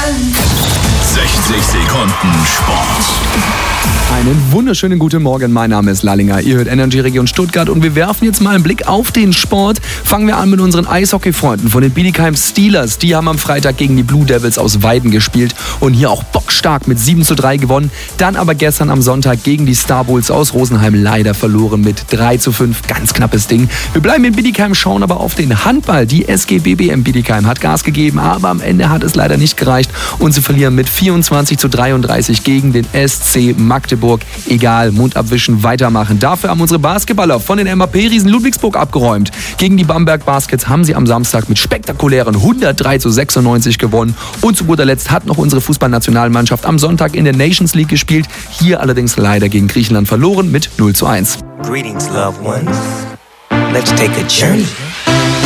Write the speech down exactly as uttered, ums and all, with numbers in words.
sechzig Sekunden Sport. Einen wunderschönen guten Morgen, mein Name ist Lallinger. Ihr hört Energy Region Stuttgart und wir werfen jetzt mal einen Blick auf den Sport. Fangen wir an mit unseren Eishockey-Freunden von den Bietigheim Steelers. Die haben am Freitag gegen die Blue Devils aus Weiden gespielt und hier auch bockstark mit sieben zu drei gewonnen. Dann aber gestern am Sonntag gegen die Star Bulls aus Rosenheim leider verloren mit drei zu fünf. Ganz knappes Ding. Wir bleiben in Bietigheim, schauen aber auf den Handball. Die S G B B M Bietigheim hat Gas gegeben, aber am Ende hat es leider nicht gereicht und sie verlieren mit vierundzwanzig zu dreiunddreißig gegen den S C Magdeburg. Egal, Mund abwischen, weitermachen. Dafür haben unsere Basketballer von den M A P-Riesen Ludwigsburg abgeräumt. Gegen die Bamberg Baskets haben sie am Samstag mit spektakulären hundertdrei zu sechsundneunzig gewonnen. Und zu guter Letzt hat noch unsere Fußballnationalmannschaft am Sonntag in der Nations League gespielt. Hier allerdings leider gegen Griechenland verloren mit null zu eins. Greetings, loved ones. Let's take a journey.